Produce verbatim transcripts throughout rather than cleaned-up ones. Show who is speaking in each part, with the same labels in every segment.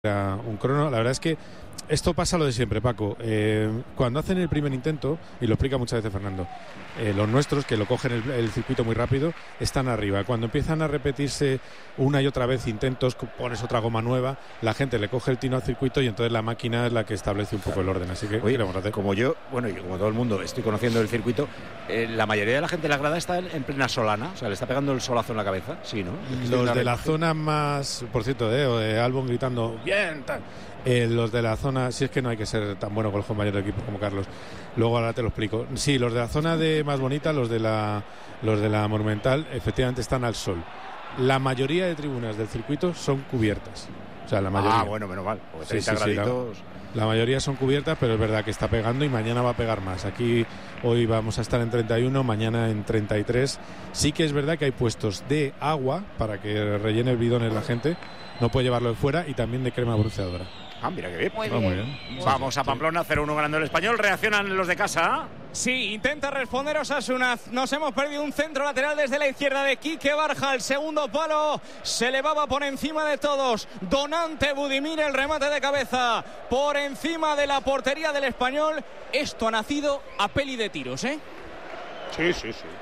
Speaker 1: un crono. La verdad es que esto pasa lo de siempre, Paco. Eh, cuando hacen el primer intento, y lo explica muchas veces Fernando, eh, los nuestros, que lo cogen el, el circuito muy rápido, están arriba. Cuando empiezan a repetirse una y otra vez intentos, pones otra goma nueva, la gente le coge el tino al circuito y entonces la máquina es la que establece un poco el orden. Así que,
Speaker 2: Oye,
Speaker 1: ¿qué le vamos a hacer?
Speaker 2: Como yo, bueno, y como todo el mundo estoy conociendo el circuito, eh, la mayoría de la gente de la grada está en, en plena solana, o sea, le está pegando el solazo en la cabeza, sí, ¿no?
Speaker 1: Los de la zona más, por cierto, eh, o de Albon gritando bien, tal. Eh, los de la zona, si es que no hay que ser tan bueno con los compañeros de equipo como Carlos, luego ahora te lo explico. Sí, los de la zona de más bonita, los de la los de la Monumental, efectivamente están al sol. La mayoría de tribunas del circuito son cubiertas. O sea, la mayoría.
Speaker 2: Ah, bueno, menos mal, porque treinta
Speaker 1: sí, sí,
Speaker 2: graditos.
Speaker 1: Sí, la, la mayoría son cubiertas, pero es verdad que está pegando y mañana va a pegar más. Aquí hoy vamos a estar en treinta y uno, mañana en treinta y tres. Sí que es verdad que hay puestos de agua para que rellene el bidón en la gente. No puede llevarlo de fuera, y también de crema bronceadora.
Speaker 2: Ah, mira qué bien.
Speaker 3: Muy
Speaker 1: Ah,
Speaker 3: bien.
Speaker 1: muy bien.
Speaker 2: Vamos a Pamplona, cero uno ganando el Español. ¿Reaccionan los de casa?
Speaker 4: Sí, intenta responder Osasuna. Nos hemos perdido un centro lateral desde la izquierda de Quique Barja. El segundo palo se elevaba por encima de todos. Donante Budimir, el remate de cabeza por encima de la portería del Español. Esto ha nacido a peli de tiros, ¿eh?
Speaker 2: Sí, sí, sí.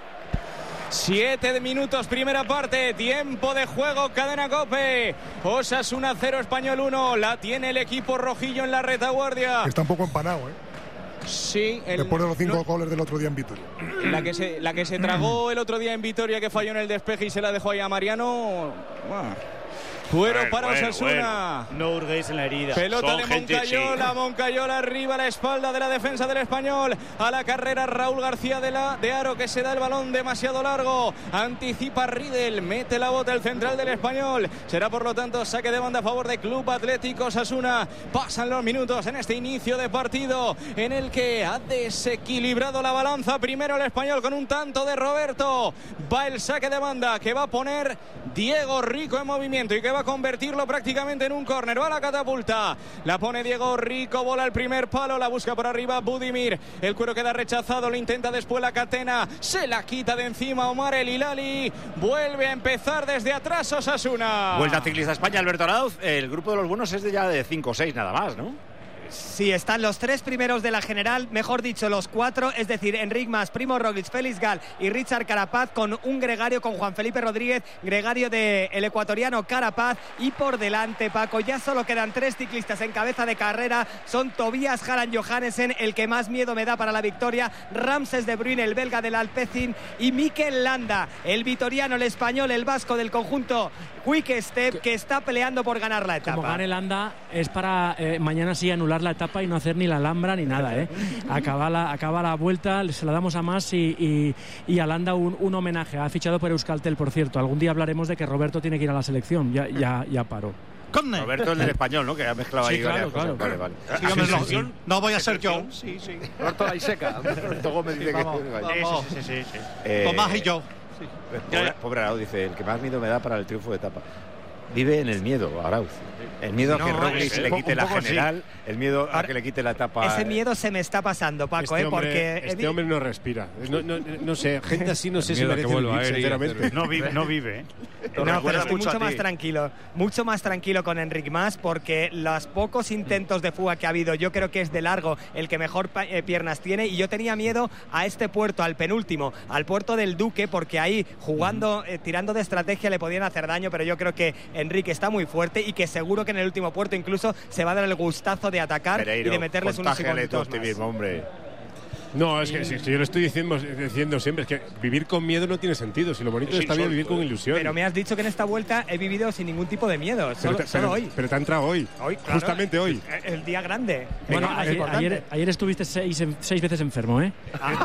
Speaker 4: Siete minutos, primera parte, tiempo de juego, Cadena COPE. Osasuna cero, Español uno. La tiene el equipo rojillo en la retaguardia.
Speaker 5: Está un poco empanado, ¿eh?
Speaker 4: Sí, el,
Speaker 5: después de los cinco
Speaker 4: no,
Speaker 5: goles del otro día en Vitoria.
Speaker 4: La que, se, la que se tragó el otro día en Vitoria, que falló en el despeje y se la dejó ahí a Mariano. Bueno. Fuero
Speaker 6: bueno,
Speaker 4: para
Speaker 6: bueno,
Speaker 4: Osasuna.
Speaker 6: Bueno. No hurguéis en la herida.
Speaker 4: Pelota
Speaker 6: Son
Speaker 4: de
Speaker 6: gente,
Speaker 4: Moncayola,
Speaker 6: sí.
Speaker 4: Moncayola arriba a la espalda de la defensa del Español. A la carrera Raúl García de, la, de Aro, que se da el balón demasiado largo. Anticipa Riedel, mete la bota el central del Español. Será por lo tanto saque de banda a favor de Club Atlético Osasuna. Pasan los minutos en este inicio de partido en el que ha desequilibrado la balanza. Primero el Español con un tanto de Roberto. Va el saque de banda que va a poner Diego Rico en movimiento y que va a convertirlo prácticamente en un córner. Va la catapulta, la pone Diego Rico, bola al primer palo, la busca por arriba Budimir, el cuero queda rechazado, lo intenta después la Catena, se la quita de encima Omar El Hilali, vuelve a empezar desde atrás Osasuna.
Speaker 2: Vuelta Ciclista España, Alberto Arauz. El grupo de los buenos es de ya de cinco o seis nada más, ¿no?
Speaker 7: Sí, están los tres primeros de la general, mejor dicho, los cuatro, es decir, Enric Mas, Primo Roglic, Félix Gal y Richard Carapaz, con un gregario con Juan Felipe Rodríguez, gregario del ecuatoriano Carapaz, y por delante, Paco, ya solo quedan tres ciclistas en cabeza de carrera, son Tobias Harald Johannesen, el que más miedo me da para la victoria, Ramses de Bruyne, el belga del Alpecin, y Mikel Landa, el vitoriano, el español, el vasco del conjunto Quick Step, que está peleando por ganar la etapa.
Speaker 8: Como gane Landa es para eh, mañana sí anular la etapa y no hacer ni la Alhambra ni nada, ¿eh? Acaba la, acaba la vuelta, se la damos a Mas y, y, y a Landa un, un homenaje. Ha fichado por Euskaltel, por cierto. Algún día hablaremos de que Roberto tiene que ir a la selección. Ya, ya, ya paró.
Speaker 6: Conne.
Speaker 2: Roberto, el del español, ¿no? Que ha mezclado
Speaker 8: Sí,
Speaker 2: ahí
Speaker 8: claro,
Speaker 2: varias
Speaker 8: claro.
Speaker 2: cosas. Vale, vale.
Speaker 6: Sígame,
Speaker 2: Sí,
Speaker 6: no,
Speaker 2: sí, sí.
Speaker 6: no voy a ser yo.
Speaker 2: Sí, sí. Roberto la Iseca. Roberto Gómez dice
Speaker 6: Vamos,
Speaker 2: que...
Speaker 6: vamos.
Speaker 2: Sí, sí, sí, sí.
Speaker 6: Eh, Tomás y yo. Sí.
Speaker 2: Pobre, pobre Arauz, dice, el que más miedo me da para el triunfo de etapa. Vive en el miedo, Arauz. El miedo
Speaker 7: No,
Speaker 2: a que Roglic
Speaker 7: es-
Speaker 2: le quite
Speaker 7: un
Speaker 2: la
Speaker 7: poco
Speaker 2: general, sí. El miedo a
Speaker 7: Ahora,
Speaker 2: que le quite la etapa.
Speaker 7: Ese miedo se me está pasando, Paco,
Speaker 9: este
Speaker 7: ¿eh?
Speaker 9: hombre,
Speaker 7: Porque
Speaker 9: este hombre no respira. No, no, no sé, gente así no sé si merece vivir, sinceramente.
Speaker 6: No vive, no vive. ¿eh?
Speaker 7: No, pero estoy mucho más tranquilo, mucho más tranquilo con Enric Mas, porque los pocos intentos de fuga que ha habido, yo creo que es de largo el que mejor eh, piernas tiene, y yo tenía miedo a este puerto, al penúltimo, al puerto del Duque, porque ahí jugando, eh, tirando de estrategia le podían hacer daño, pero yo creo que Enric está muy fuerte y que seguro que en el último puerto incluso se va a dar el gustazo de atacar
Speaker 2: Pereiro,
Speaker 7: y de meterles unos
Speaker 2: contágiale tu
Speaker 7: segundos más.
Speaker 2: optimismo, hombre.
Speaker 9: No, es que si, si yo lo estoy diciendo, diciendo siempre, es que vivir con miedo no tiene sentido. Si lo bonito
Speaker 2: Es
Speaker 9: está bien vivir
Speaker 2: insólito,
Speaker 9: con ilusión.
Speaker 7: Pero me has dicho que en esta vuelta he vivido sin ningún tipo de miedo,
Speaker 9: Pero
Speaker 7: solo,
Speaker 9: te,
Speaker 7: solo
Speaker 9: pero-
Speaker 7: hoy.
Speaker 9: pero te ha entrado hoy.
Speaker 7: Hoy, claro,
Speaker 9: Justamente hoy.
Speaker 7: El, el día grande.
Speaker 8: Bueno,
Speaker 7: Venga, es
Speaker 8: ayer,
Speaker 7: importante.
Speaker 8: ayer, ayer estuviste seis, seis veces enfermo, ¿eh?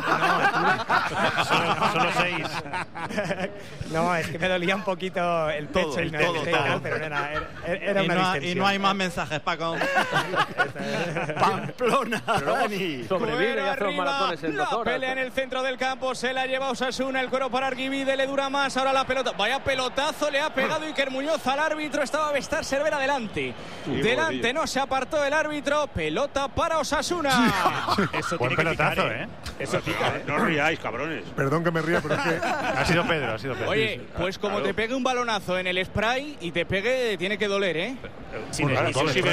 Speaker 6: Solo, solo seis.
Speaker 7: No, es que me dolía un poquito el pecho
Speaker 6: Todo,
Speaker 7: y me
Speaker 6: todo,
Speaker 7: y
Speaker 6: todo.
Speaker 7: tal, pero era, era, era
Speaker 6: Y
Speaker 7: una
Speaker 6: no, ha-
Speaker 7: distensión.
Speaker 6: y no hay más mensajes, Paco.
Speaker 2: Pamplona, Dani.
Speaker 4: Fuera arriba
Speaker 3: ratones en dos
Speaker 4: La
Speaker 3: horas.
Speaker 4: pelea en el centro del campo, se la lleva Osasuna, el cuero para Argivide, le dura más, ahora la pelota, vaya pelotazo le ha pegado Iker Muñoz al árbitro, estaba Bestar Cervera delante,
Speaker 3: Sí,
Speaker 4: delante,
Speaker 3: bolillo.
Speaker 4: no se apartó el árbitro, pelota para Osasuna.
Speaker 6: Eso Buen pelotazo, ¿eh?
Speaker 10: Eso pica, ¿eh? No os riáis, cabrones.
Speaker 5: Perdón que me ría, pero es que...
Speaker 6: Ha sido Pedro, ha sido Pedro.
Speaker 4: Oye, pues como
Speaker 10: Claro.
Speaker 4: te pegue un balonazo en el spray y te pegue, tiene que doler, ¿eh?
Speaker 10: Sí, bueno,
Speaker 5: Bueno,
Speaker 10: eso sí me